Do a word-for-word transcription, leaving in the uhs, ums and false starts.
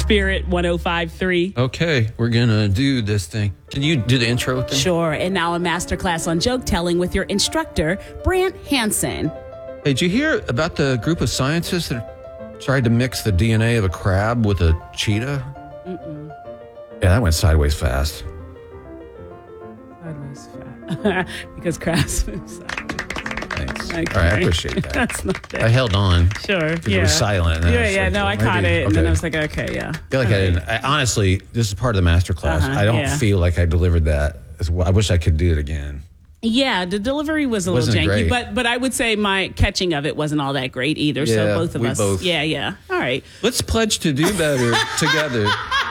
Spirit one oh five point three. Okay, we're going to do this thing. Can you do the intro thing? Sure. And now a masterclass on joke telling with your instructor, Brant Hansen. Hey, did you hear about the group of scientists that tried to mix the D N A of a crab with a cheetah? Mm-mm. Yeah, that went sideways fast. Sideways fast. Because crabs move sideways. Thanks. Okay. All right, I appreciate that. That's not that. I held on. Sure. Yeah. It was silent. And then Yeah, I was yeah. like, No, well, I caught maybe- it. And okay. then I was like, okay, yeah. I feel like I didn't. I, honestly, this is part of the master class. Uh-huh, I don't yeah. feel like I delivered that as well. I wish I could do it again. Yeah, the delivery was a little Wasn't janky, great. but but I would say my catching of it wasn't all that great either. Yeah, so both of we us, both- yeah, yeah. All right. Let's pledge to do better together.